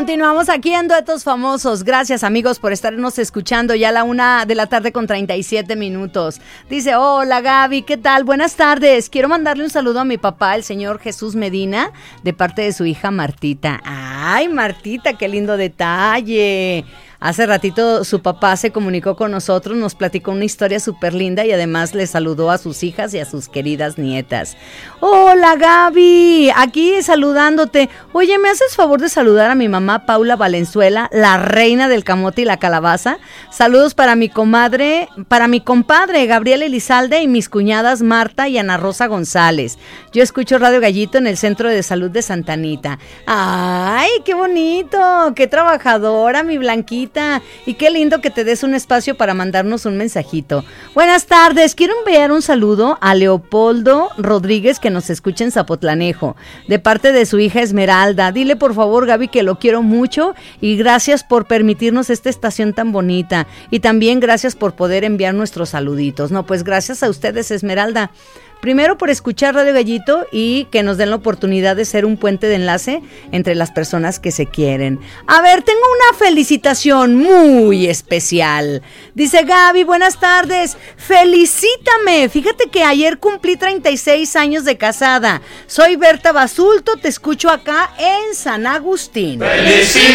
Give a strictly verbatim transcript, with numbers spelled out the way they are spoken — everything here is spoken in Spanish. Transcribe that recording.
Continuamos aquí en Duetos Famosos. Gracias, amigos, por estarnos escuchando ya a la una de la tarde con treinta y siete minutos. Dice, hola Gaby, ¿qué tal? Buenas tardes. Quiero mandarle un saludo a mi papá, el señor Jesús Medina, de parte de su hija Martita. Ay, Martita, qué lindo detalle. Hace ratito su papá se comunicó con nosotros, nos platicó una historia súper linda y además le saludó a sus hijas y a sus queridas nietas. Hola Gaby, aquí saludándote. Oye, ¿me haces favor de saludar a mi mamá Paula Valenzuela, la reina del camote y la calabaza? Saludos para mi comadre, para mi compadre Gabriel Elizalde y mis cuñadas Marta y Ana Rosa González. Yo escucho Radio Gallito en el Centro de Salud de Santa Anita. ¡Ay, qué bonito! ¡Qué trabajadora, mi Blanquita! Y qué lindo que te des un espacio para mandarnos un mensajito. Buenas tardes, quiero enviar un saludo a Leopoldo Rodríguez que nos escucha en Zapotlanejo, de parte de su hija Esmeralda. Dile por favor, Gaby, que lo quiero mucho y gracias por permitirnos esta estación tan bonita. Y también gracias por poder enviar nuestros saluditos. No, pues gracias a ustedes, Esmeralda. Primero por escuchar Radio Gallito y que nos den la oportunidad de ser un puente de enlace entre las personas que se quieren. A ver, tengo una felicitación muy especial. Dice Gaby, buenas tardes, felicítame. Fíjate que ayer cumplí treinta y seis años de casada. Soy Berta Basulto, te escucho acá en San Agustín. ¡Felicidades!